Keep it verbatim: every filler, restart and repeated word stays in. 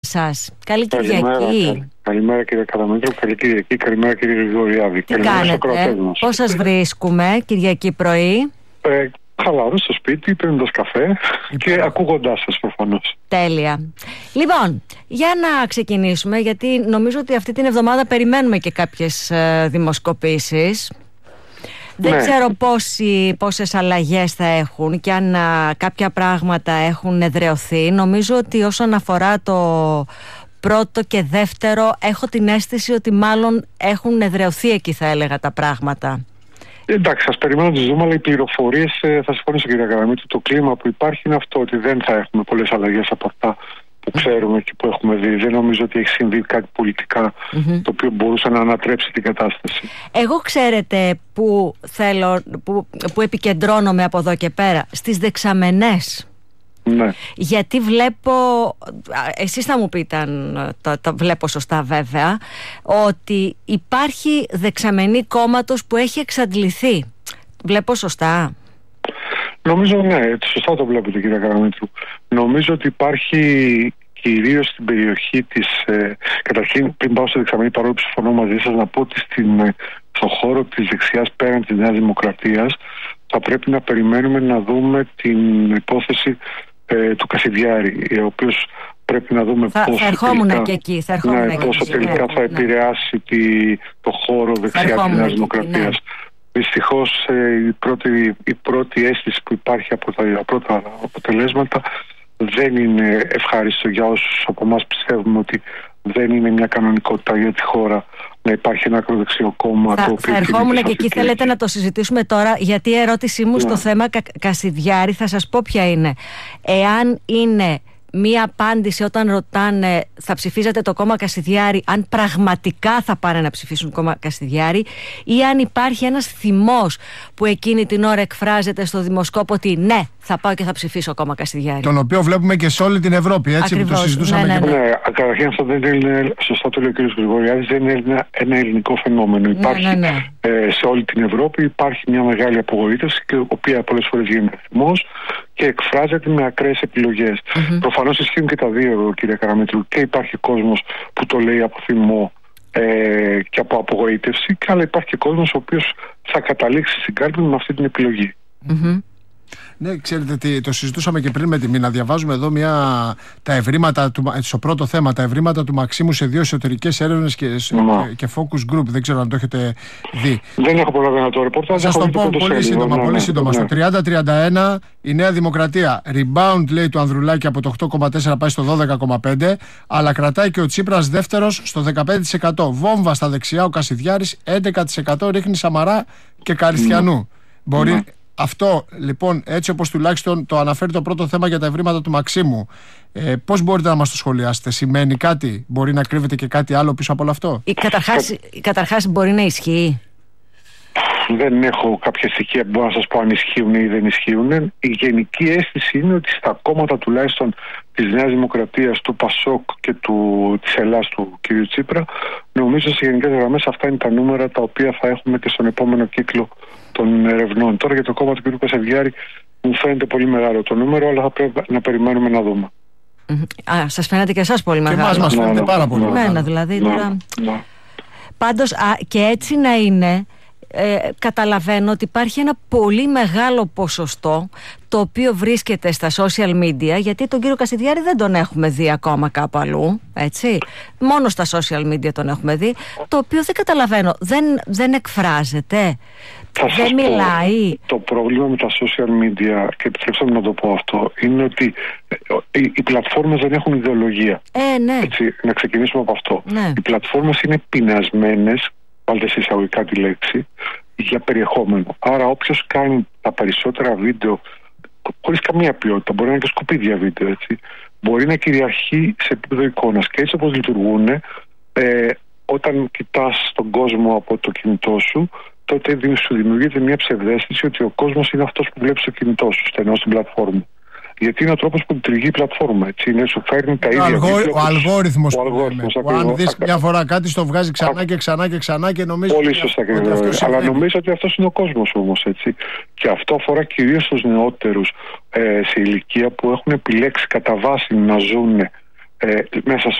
σας. Καλή Καλημέρα, Κυριακή. Καλημέρα κύριε Καραμήτρου, καλή Κυριακή, καλημέρα κύριε Γρηγοριάδη. Τι κάνετε, πώς σας βρίσκουμε Κυριακή πρωί? Ε, χαλαρό στο σπίτι, πίνοντας καφέ και ακούγοντάς σας προφανώς. Τέλεια. Λοιπόν, για να ξεκινήσουμε, γιατί νομίζω ότι αυτή την εβδομάδα περιμένουμε και κάποιες ε, δημοσκοπήσεις. Δεν ναι. ξέρω πόσοι, πόσες αλλαγές θα έχουν και αν α, κάποια πράγματα έχουν εδραιωθεί. Νομίζω ότι όσον αφορά το πρώτο και δεύτερο, έχω την αίσθηση ότι μάλλον έχουν εδραιωθεί εκεί, θα έλεγα, τα πράγματα. Εντάξει, σας περιμένω να τις δούμε, αλλά οι πληροφορίες, θα συμφωνήσω κύριε Καραμήτρου, το κλίμα που υπάρχει είναι αυτό, ότι δεν θα έχουμε πολλές αλλαγές από αυτά που ξέρουμε και που έχουμε δει. Δεν νομίζω ότι έχει συμβεί κάτι πολιτικά mm-hmm. το οποίο μπορούσε να ανατρέψει την κατάσταση. Εγώ ξέρετε που θέλω, που, που επικεντρώνομαι από εδώ και πέρα, στις δεξαμενές. Ναι. Γιατί βλέπω, εσείς θα μου πείτε αν τα, τα βλέπω σωστά βέβαια, ότι υπάρχει δεξαμενή κόμματος που έχει εξαντληθεί. Βλέπω σωστά? Νομίζω ναι, σωστά το βλέπετε κύριε Καραμήτρου. Νομίζω ότι υπάρχει κυρίως στην περιοχή της, ε, καταρχήν πριν πάω στη δεξαμενή, παρόλο που συμφωνώ μαζί σας, να πω ότι στην, ε, στον χώρο της δεξιάς πέραν της Νέας Δημοκρατίας θα πρέπει να περιμένουμε να δούμε την υπόθεση ε, του Κασιδιάρη, ο οποίος πρέπει να δούμε θα, πόσο θα ερχόμουν τελικά, και εκεί, θα, ερχόμουν ναι, και πόσο εκεί, τελικά ναι, θα επηρεάσει ναι. τη, το χώρο δεξιά της Νέας Δημοκρατίας. Ναι. Δυστυχώς ε, η, πρώτη, η πρώτη αίσθηση που υπάρχει από τα πρώτα αποτελέσματα δεν είναι ευχάριστο για όσους από εμάς πιστεύουμε ότι δεν είναι μια κανονικότητα για τη χώρα να υπάρχει ένα ακροδεξιό κόμμα. Θα, το οποίο θα ερχόμουν και εκεί, θέλετε να το συζητήσουμε τώρα, γιατί η ερώτησή μου yeah. στο θέμα Κα, Κασιδιάρη θα σας πω ποια είναι. Εάν είναι μία απάντηση όταν ρωτάνε θα ψηφίζετε το κόμμα Κασιδιάρη, αν πραγματικά θα πάνε να ψηφίσουν κόμμα Κασιδιάρη, ή αν υπάρχει ένας θυμός που εκείνη την ώρα εκφράζεται στο δημοσκόπο ότι ναι, θα πάω και θα ψηφίσω κόμμα Κασιδιάρη. Τον οποίο βλέπουμε και σε όλη την Ευρώπη, έτσι. Ακριβώς, που το συζητούσαμε ναι, ναι, και ναι. ναι, καταρχήν αυτό δεν είναι, σωστά το λέει ο κ. Γρηγοριάδης, δεν είναι ένα, ένα ελληνικό φαινόμενο. Ναι, υπάρχει ναι, ναι. Ε, σε όλη την Ευρώπη, υπάρχει μια μεγάλη απογοήτευση, η οποία πολλές φορές γίνεται θυμός και εκφράζεται με ακραίες επιλογές. Mm-hmm. Προφανώς ισχύουν και τα δύο, κύριε Καραμήτρου, και υπάρχει κόσμος που το λέει από θυμό ε, και από απογοήτευση, αλλά υπάρχει και κόσμος ο οποίος θα καταλήξει στην κάλπη με αυτή την επιλογή. Mm-hmm. Ναι, ξέρετε τι, το συζητούσαμε και πριν με τη Μίνα. Διαβάζουμε εδώ μια, τα ευρήματα, του, στο πρώτο θέμα, τα ευρήματα του Μαξίμου σε δύο εσωτερικές έρευνες και, και, και focus group. Δεν ξέρω αν το έχετε δει. Δεν έχω προλάβει να το ρεπορτάζ. Θα σας το πω πολύ σύντομα. Ναι, πολύ ναι, σύντομα. Ναι. Στο τριάντα τριάντα ένα η Νέα Δημοκρατία rebound, λέει, του Ανδρουλάκη από το οκτώ κόμμα τέσσερα πάει στο δώδεκα κόμμα πέντε, αλλά κρατάει και ο Τσίπρας δεύτερος στο δεκαπέντε τοις εκατό. Βόμβα στα δεξιά ο Κασιδιάρης, έντεκα τοις εκατό ρίχνει Σαμαρά και Καριστιανού. Mm. Μπορεί. Mm. Αυτό λοιπόν, έτσι όπως τουλάχιστον το αναφέρει το πρώτο θέμα για τα ευρήματα του Μαξίμου, ε, πώς μπορείτε να μας το σχολιάσετε? Σημαίνει κάτι? Μπορεί να κρύβεται και κάτι άλλο πίσω από όλο αυτό? Καταρχάς, καταρχάς μπορεί να ισχύει. Δεν έχω κάποια στοιχεία που μπορώ να σας πω αν ισχύουν ή δεν ισχύουν. Η γενική αίσθηση είναι ότι στα κόμματα τουλάχιστον της Νέας Δημοκρατίας, του Πασόκ και του, της Ελλάς του κ. Τσίπρα, νομίζω σε γενικές γραμμές αυτά είναι τα νούμερα τα οποία θα έχουμε και στον επόμενο κύκλο των ερευνών. Τώρα για το κόμμα του κ. Κασιδιάρη μου φαίνεται πολύ μεγάλο το νούμερο, αλλά θα πρέπει να περιμένουμε να δούμε. Α, σας φαίνεται και εσάς πολύ μεγάλο? Και εμάς μας φαίνεται ναι, πάρα πολύ μεγάλο. Ναι, δηλαδή, ναι, τώρα... ναι. Πάντως, α, και έτσι να είναι, ε, καταλαβαίνω ότι υπάρχει ένα πολύ μεγάλο ποσοστό το οποίο βρίσκεται στα social media, γιατί τον κύριο Κασιδιάρη δεν τον έχουμε δει ακόμα κάπου αλλού, έτσι. Μόνο στα social media τον έχουμε δει, το οποίο δεν καταλαβαίνω, δεν, δεν εκφράζεται, θα δεν μιλάει. Πω, το πρόβλημα με τα social media, και επιτρέψτε μου να το πω αυτό, είναι ότι οι, οι πλατφόρμες δεν έχουν ιδεολογία. Ε, ναι. Έτσι, να ξεκινήσουμε από αυτό. Ναι. Οι πλατφόρμες είναι πεινασμένες, βάλτε σε εισαγωγικά τη λέξη, για περιεχόμενο. Άρα όποιος κάνει τα περισσότερα βίντεο χωρίς καμία ποιότητα, μπορεί να είναι και σκουπίδια βίντεο, έτσι, μπορεί να κυριαρχεί σε επίπεδο εικόνας. Και έτσι όπως λειτουργούν, ε, όταν κοιτάς τον κόσμο από το κινητό σου, τότε σου δημιουργείται μια ψευδαίσθηση ότι ο κόσμος είναι αυτός που βλέπεις στο κινητό σου, στενό στην πλατφόρμα. Γιατί είναι ο τρόπος που λειτουργεί η πλατφόρμα. Έτσι, είναι, σου φέρνει τα ίδια. Αλγο... βίντεο, ο αλγόριθμος. Ο αλγόριθμος που αν δεις μια φορά κάτι, στο βγάζει ξανά και ξανά και ξανά και νομίζω. Πολύ σωστά και βέβαια. Αλλά νομίζω ότι αυτός είναι ο κόσμος όμως. Έτσι. Και αυτό αφορά κυρίως τους νεότερους ε, σε ηλικία που έχουν επιλέξει κατά βάση να ζουν ε, μέσα